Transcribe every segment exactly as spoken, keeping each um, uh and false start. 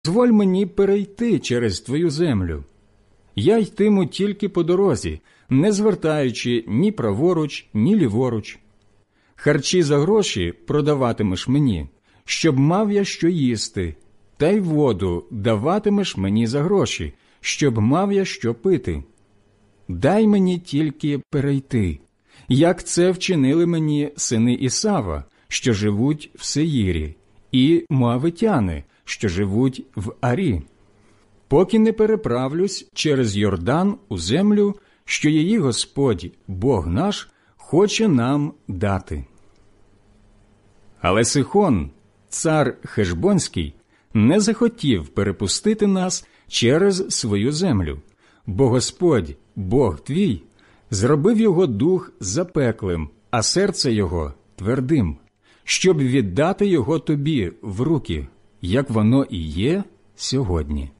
дозволь мені перейти через твою землю. Я йтиму тільки по дорозі, не звертаючи ні праворуч, ні ліворуч. Харчі за гроші продаватимеш мені, щоб мав я що їсти, та й воду даватимеш мені за гроші, щоб мав я що пити. Дай мені тільки перейти, як це вчинили мені сини Ісава, що живуть в Сеїрі, і моавитяни, що живуть в Арі, поки не переправлюсь через Йордан у землю, що її Господь, Бог наш, хоче нам дати. Але Сихон, цар Хешбонський, не захотів перепустити нас через свою землю, бо Господь, Бог твій, зробив його дух запеклим, а серце його твердим, щоб віддати його тобі в руки, як воно і є сьогодні.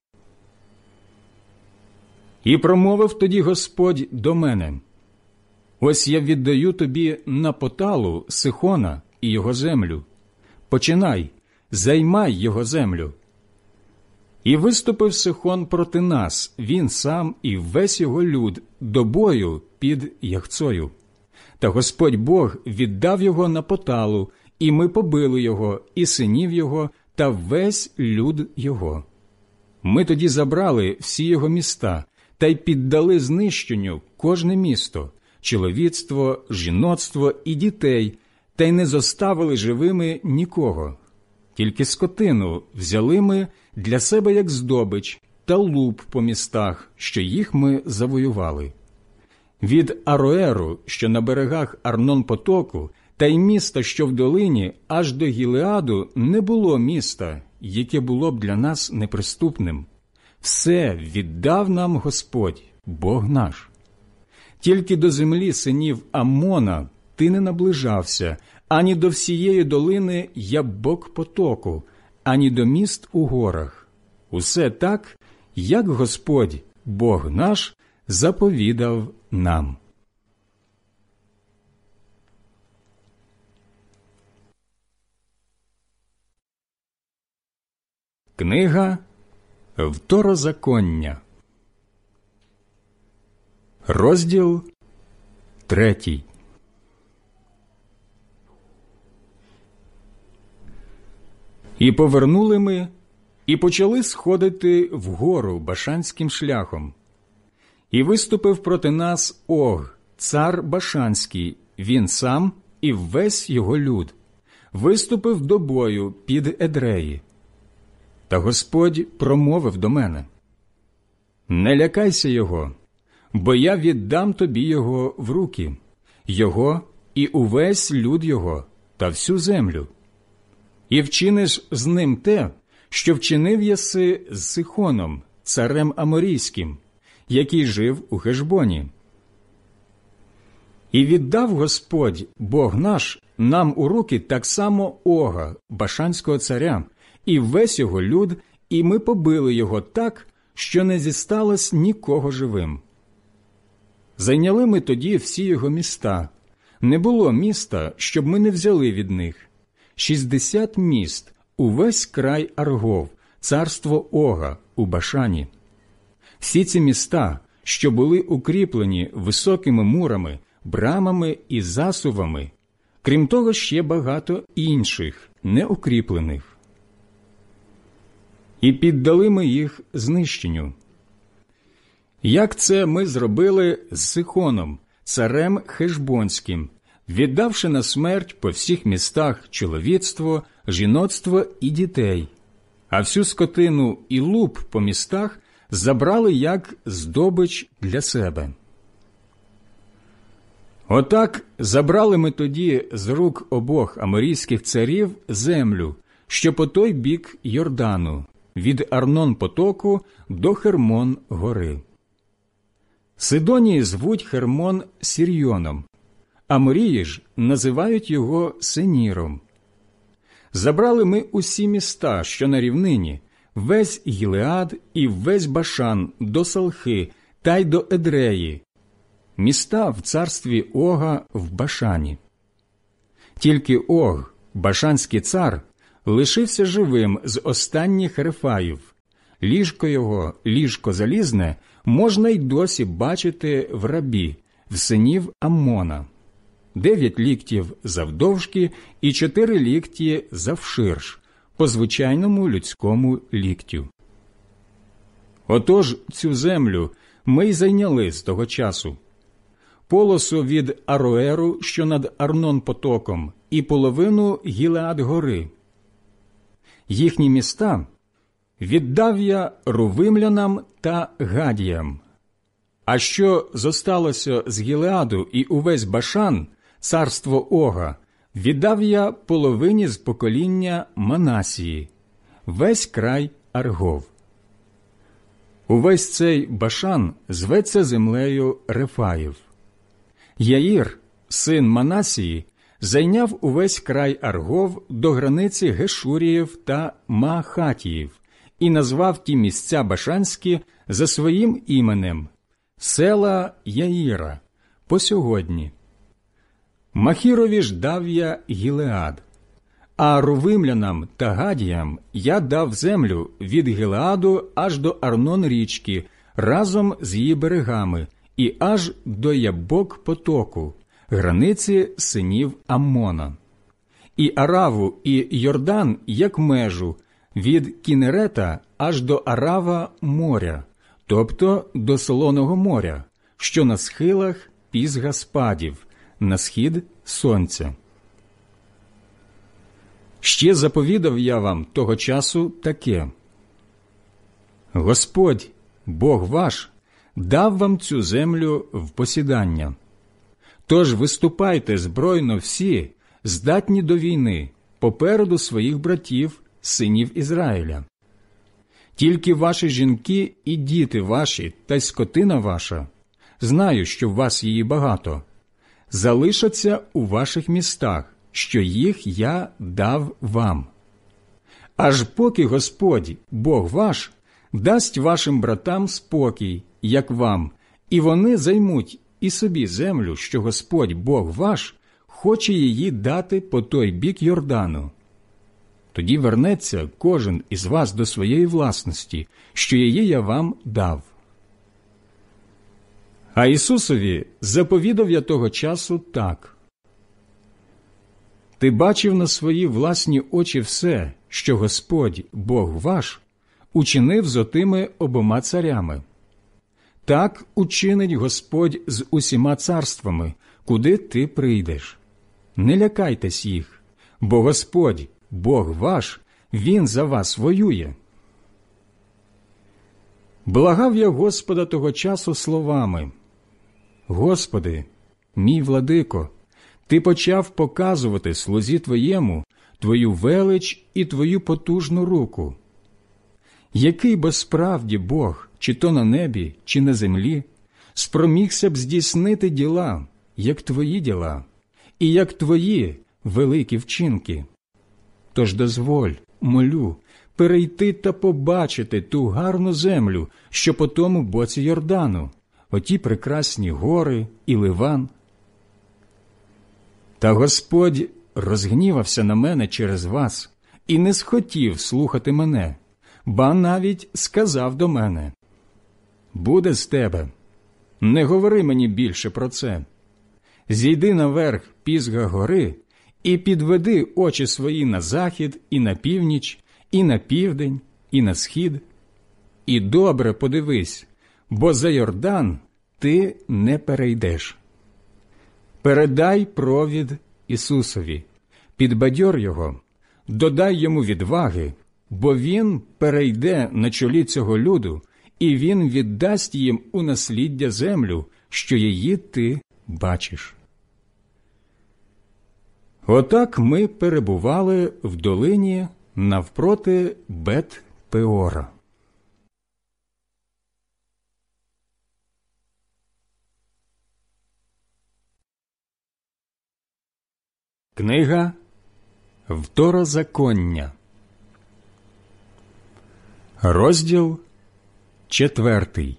І промовив тоді Господь до мене: ось я віддаю тобі на поталу Сихона і його землю. Починай, займай його землю. І виступив Сихон проти нас, він сам і весь його люд, до бою під Яхцою. Та Господь Бог віддав його на поталу, і ми побили його, і синів його, та весь люд його. Ми тоді забрали всі його міста, та й піддали знищенню кожне місто, чоловіцтво, жіноцтво і дітей, та й не зоставили живими нікого. Тільки скотину взяли ми для себе як здобич та луп по містах, що їх ми завоювали. Від Ароеру, що на берегах Арнон-потоку, та й міста, що в долині, аж до Гілеаду не було міста, яке було б для нас неприступним. Все віддав нам Господь, Бог наш. Тільки до землі синів Аммона ти не наближався, ані до всієї долини Яббок потоку, ані до міст у горах. Усе так, як Господь, Бог наш, заповідав нам. Книга Второзаконня, розділ третій. І повернули ми, і почали сходити вгору Башанським шляхом. І виступив проти нас Ог, цар Башанський, він сам і весь його люд, виступив до бою під Едреї. Та Господь промовив до мене: не лякайся його, бо я віддам тобі його в руки, його і увесь люд його та всю землю. І вчиниш з ним те, що вчинив єси з Сихоном, царем Аморійським, який жив у Хешбоні. І віддав Господь, Бог наш, нам у руки так само Ога, Башанського царя, і весь його люд, і ми побили його так, що не зісталось нікого живим. Зайняли ми тоді всі його міста. Не було міста, щоб ми не взяли від них. Шістдесят міст, увесь край Аргов, царство Ога у Башані. Всі ці міста, що були укріплені високими мурами, брамами і засувами, крім того ще багато інших, неукріплених. І піддали ми їх знищенню. Як це ми зробили з Сихоном, царем Хешбонським, віддавши на смерть по всіх містах чоловіцтво, жіноцтво і дітей, а всю скотину і луп по містах забрали як здобич для себе. Отак забрали ми тоді з рук обох аморійських царів землю, що по той бік Йордану, від Арнон-потоку до Хермон-гори. Сидонії звуть Хермон Сірйоном, Аморії ж називають його Сеніром. Забрали ми усі міста, що на рівнині, весь Гілеад і весь Башан до Салхи та й до Едреї, міста в царстві Ога в Башані. Тільки Ог, Башанський цар, лишився живим з останніх Рефаїв, Ліжко його, ліжко залізне, можна й досі бачити в Рабі, в синів Аммона. Дев'ять ліктів завдовжки і чотири лікті завширш, по звичайному людському ліктю. Отож цю землю ми й зайняли з того часу. Полосу від Ароеру, що над Арнон-потоком, і половину Гілеад-гори. Їхні міста віддав я рувимлянам та гадіям. А що зосталося з Гілеаду і увесь Башан, царство Ога, віддав я половині з покоління Манасії, весь край Аргов. Увесь цей Башан зветься землею Рефаїв. Яїр, син Манасії, зайняв увесь край Аргов до границі Гешуріїв та Маахатіїв і назвав ті місця башанські за своїм іменем – села Яїра, по сьогодні. Махірові ж дав я Гілеад, а рувимлянам та гадіям я дав землю від Гілеаду аж до Арнон-річки, разом з її берегами, і аж до Ябок-потоку, границі синів Аммона. І Араву, і Йордан, як межу, від Кінерета аж до Арава моря, тобто до Солоного моря, що на схилах Пісга-спадів, на схід сонця. Ще заповідав я вам того часу таке. Господь, Бог ваш, дав вам цю землю в посідання. Тож виступайте збройно всі, здатні до війни, попереду своїх братів, синів Ізраїля. Тільки ваші жінки і діти ваші та й скотина ваша, знаю, що в вас її багато, залишаться у ваших містах, що їх я дав вам. Аж поки Господь, Бог ваш, дасть вашим братам спокій, як вам, і вони займуть і собі землю, що Господь, Бог ваш, хоче її дати по той бік Йордану. Тоді вернеться кожен із вас до своєї власності, що її я вам дав. А Ісусові заповідав я того часу так. Ти бачив на свої власні очі все, що Господь, Бог ваш, учинив з отими обома царями. Так учинить Господь з усіма царствами, куди ти прийдеш. Не лякайтесь їх, бо Господь, Бог ваш, Він за вас воює. Благав я Господа того часу словами: Господи, мій владико, Ти почав показувати слузі Твоєму Твою велич і Твою потужну руку. Який бо справді Бог, чи то на небі, чи на землі, спромігся б здійснити діла, як Твої діла, і як Твої великі вчинки? Тож дозволь, молю, перейти та побачити ту гарну землю, що по тому боці Йордану, оті прекрасні гори і Ливан. Та Господь розгнівався на мене через вас і не схотів слухати мене, ба навіть сказав до мене: «Буде з тебе, не говори мені більше про це. Зійди наверх Пісга гори і підведи очі свої на захід і на північ, і на південь, і на схід. І добре подивись, бо за Йордан ти не перейдеш. Передай провід Ісусові, підбадьор його, додай йому відваги, бо він перейде на чолі цього люду, і він віддасть їм у насліддя землю, що її ти бачиш». Отак ми перебували в долині навпроти Бет-Пеора. Книга Второзаконня, розділ четвертий.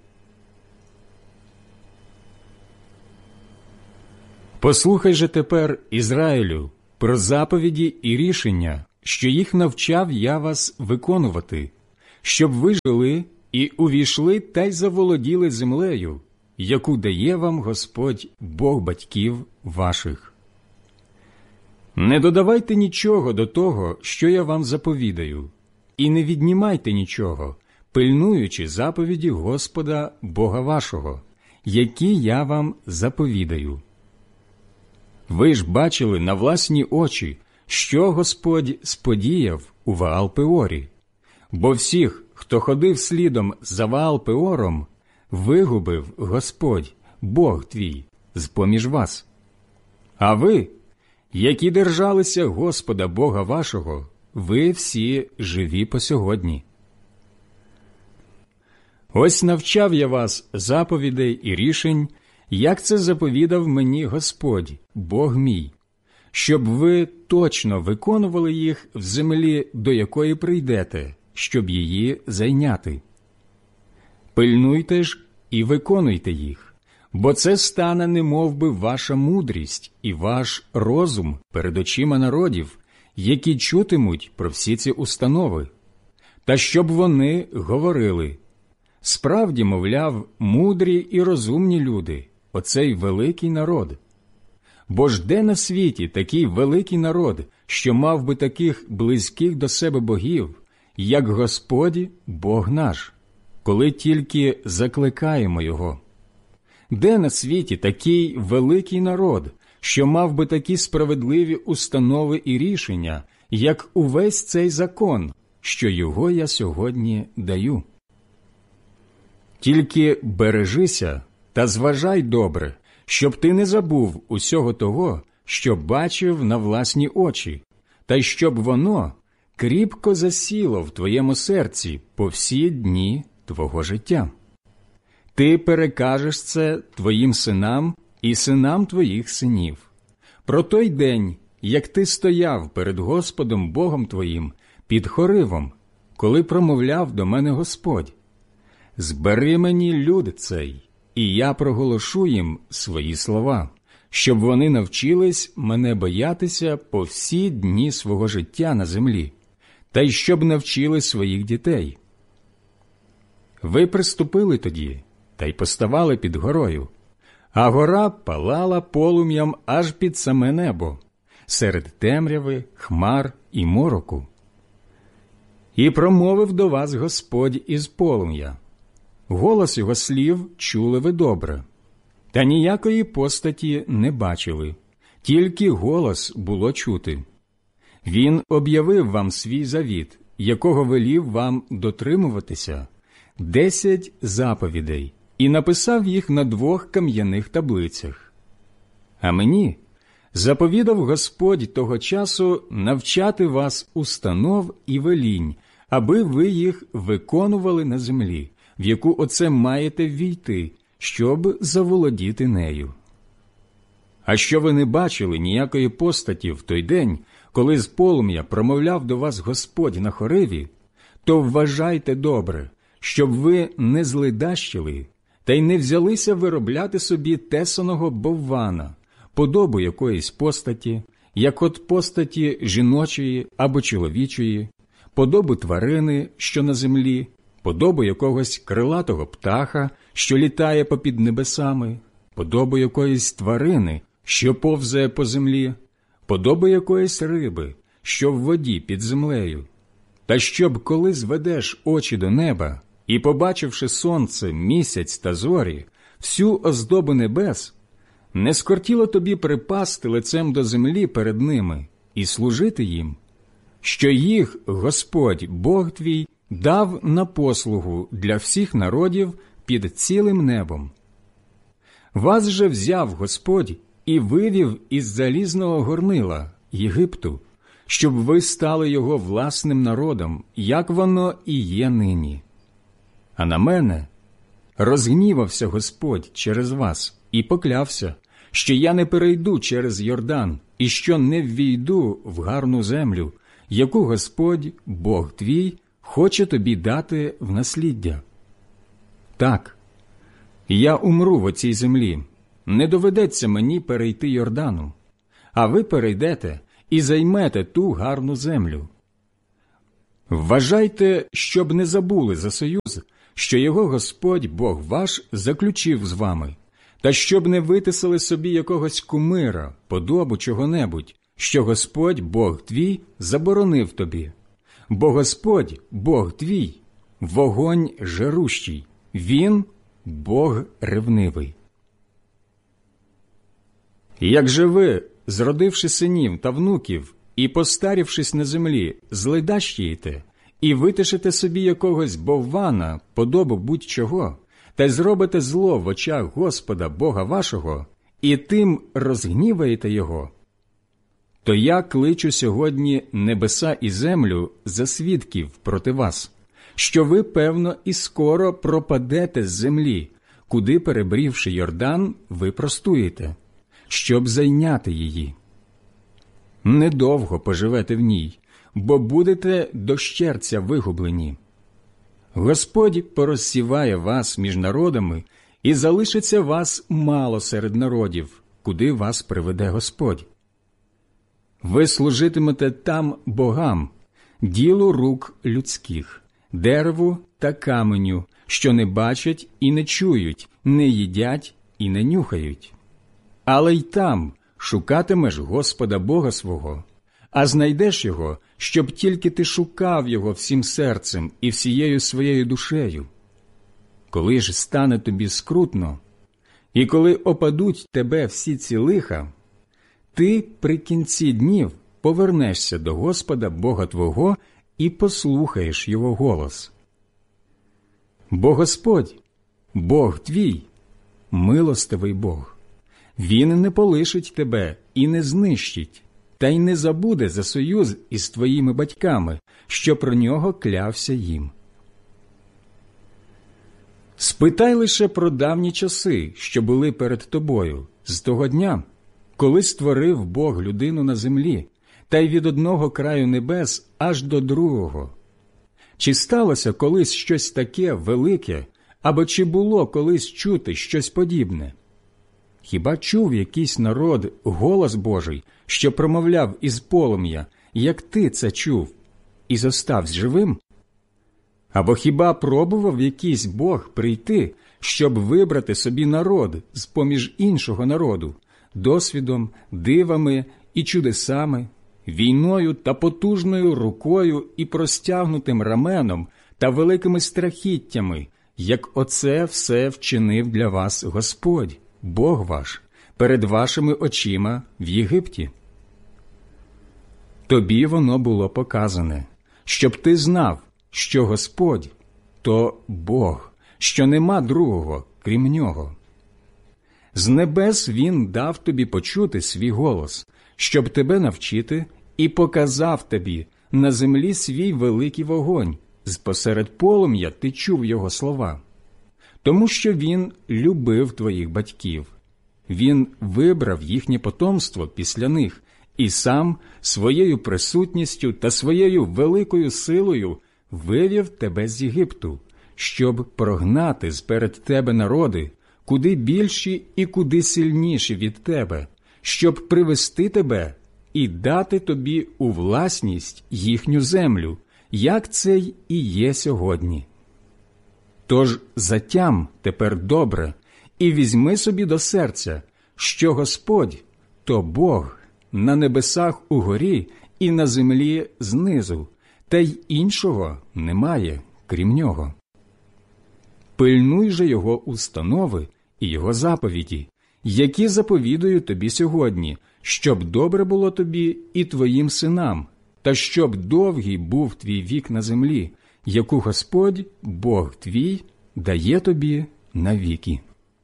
Послухай же тепер, Ізраїлю, про заповіді і рішення, що їх навчав я вас виконувати, щоб ви жили і увійшли та й заволоділи землею, яку дає вам Господь, Бог батьків ваших. Не додавайте нічого до того, що я вам заповідаю, і не віднімайте нічого, пильнуючи заповіді Господа Бога вашого, які я вам заповідаю. Ви ж бачили на власні очі, що Господь сподіяв у Ваал-Пеорі, бо всіх, хто ходив слідом за Ваал-Пеором, вигубив Господь, Бог твій, з-поміж вас. А ви, які держалися Господа Бога вашого, ви всі живі по сьогодні. Ось навчав я вас заповідей і рішень, як це заповідав мені Господь, Бог мій, щоб ви точно виконували їх в землі, до якої прийдете, щоб її зайняти. Пильнуйте ж і виконуйте їх, бо це стане немов би ваша мудрість і ваш розум перед очима народів, які чутимуть про всі ці установи, та щоб вони говорили: справді, мовляв, мудрі і розумні люди, оцей великий народ. Бо ж де на світі такий великий народ, що мав би таких близьких до себе богів, як Господь, Бог наш, коли тільки закликаємо Його? Де на світі такий великий народ, що мав би такі справедливі установи і рішення, як увесь цей закон, що його я сьогодні даю? Тільки бережися та зважай добре, щоб ти не забув усього того, що бачив на власні очі, та й щоб воно кріпко засіло в твоєму серці по всі дні твого життя. Ти перекажеш це твоїм синам і синам твоїх синів. Про той день, як ти стояв перед Господом Богом твоїм під Хоривом, коли промовляв до мене Господь: «Збери мені люд цей, і я проголошу їм свої слова, щоб вони навчились мене боятися по всі дні свого життя на землі, та й щоб навчили своїх дітей». Ви приступили тоді та й поставали під горою, а гора палала полум'ям аж під саме небо, серед темряви, хмар і мороку. І промовив до вас Господь із полум'я. Голос його слів чули ви добре, та ніякої постаті не бачили, тільки голос було чути. Він об'явив вам свій завіт, якого велів вам дотримуватися, десять заповідей, і написав їх на двох кам'яних таблицях. А мені заповідав Господь того часу навчати вас установ і велінь, аби ви їх виконували на землі, в яку оце маєте ввійти, щоб заволодіти нею. А що ви не бачили ніякої постаті в той день, коли з полум'я промовляв до вас Господь на Хориві, то вважайте добре, щоб ви не злидащили та й не взялися виробляти собі тесаного боввана, подобу якоїсь постаті, як от постаті жіночої або чоловічої, подобу тварини, що на землі, подобу якогось крилатого птаха, що літає попід небесами, подобу якоїсь тварини, що повзає по землі, подобу якоїсь риби, що в воді під землею. Та щоб, коли зведеш очі до неба, і, побачивши сонце, місяць та зорі, всю оздобу небес, не скортіло тобі припасти лицем до землі перед ними і служити їм, що їх Господь, Бог твій, дав на послугу для всіх народів під цілим небом. Вас же взяв Господь і вивів із залізного горнила Єгипту, щоб ви стали його власним народом, як воно і є нині. А на мене розгнівався Господь через вас і поклявся, що я не перейду через Йордан і що не ввійду в гарну землю, яку Господь, Бог твій, хоче тобі дати в насліддя. Так, я умру в оцій землі, не доведеться мені перейти Йордану, а ви перейдете і займете ту гарну землю. Вважайте, щоб не забули за союз, що його Господь, Бог ваш, заключив з вами, та щоб не витисали собі якогось кумира, подобу чого-небудь, що Господь, Бог твій, заборонив тобі. Бо Господь, Бог твій, вогонь жарущий, Він – Бог ревнивий. Як же ви, зродивши синів та внуків, і постарівшись на землі, злейдащієте, і витишите собі якогось боввана, подобу будь-чого, та й зробите зло в очах Господа Бога вашого, і тим розгніваєте Його, то я кличу сьогодні небеса і землю за свідків проти вас, що ви, певно, і скоро пропадете з землі, куди, перебрівши Йордан, ви простуєте, щоб зайняти її. Недовго поживете в ній, бо будете дощерця вигублені. Господь порозсіває вас між народами, і залишиться вас мало серед народів, куди вас приведе Господь. Ви служитимете там богам, ділу рук людських, дереву та каменю, що не бачать і не чують, не їдять і не нюхають. Але й там шукатимеш Господа Бога свого, а знайдеш Його, щоб тільки ти шукав Його всім серцем і всією своєю душею. Коли ж стане тобі скрутно, і коли опадуть тебе всі ці лиха, ти при кінці днів повернешся до Господа Бога твого і послухаєш Його голос. Бо Господь, Бог твій, милостивий Бог. Він не полишить тебе і не знищить, та й не забуде за союз із твоїми батьками, що про нього клявся їм. Спитай лише про давні часи, що були перед тобою, з того дня, коли створив Бог людину на землі, та й від одного краю небес аж до другого. Чи сталося колись щось таке велике, або чи було колись чути щось подібне? Хіба чув якийсь народ голос Божий, що промовляв із полум'я, як ти це чув, і зоставсь живим? Або хіба пробував якийсь Бог прийти, щоб вибрати собі народ з-поміж іншого народу, досвідом, дивами і чудесами, війною та потужною рукою і простягнутим раменом та великими страхіттями, як оце все вчинив для вас Господь, Бог ваш, перед вашими очима в Єгипті? Тобі воно було показане, щоб ти знав, що Господь – то Бог, що нема другого, крім Нього. З небес Він дав тобі почути свій голос, щоб тебе навчити, і показав тобі на землі свій великий вогонь, з-посеред полум'я ти чув Його слова. Тому що Він любив твоїх батьків. Він вибрав їхнє потомство після них і сам своєю присутністю та своєю великою силою вивів тебе з Єгипту, щоб прогнати зперед тебе народи, куди більші і куди сильніші від тебе, щоб привести тебе і дати тобі у власність їхню землю, як це й і є сьогодні. Тож затям тепер добре і візьми собі до серця, що Господь – то Бог на небесах угорі і на землі знизу, та й іншого немає, крім Нього. Пильнуй же Його установи і Його заповіді, які заповідую тобі сьогодні, щоб добре було тобі і твоїм синам, та щоб довгий був твій вік на землі, яку Господь, Бог твій, дає тобі навіки.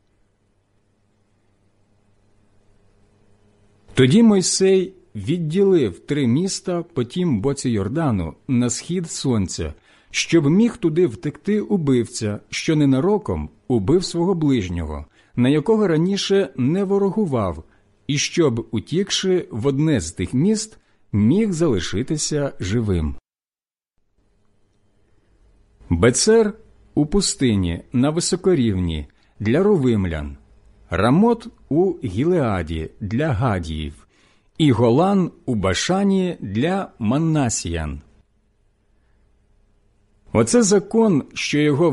Тоді Мойсей відділив три міста по тім боці Йордану на схід сонця, щоб міг туди втекти убивця, що ненароком убив свого ближнього, на якого раніше не ворогував, і щоб, утікши в одне з тих міст, міг залишитися живим. Бецер у пустині на високорівні для ровимлян, Рамот у Гілеаді для гадіїв і Голан у Башані для маннасіян. Оце закон, що його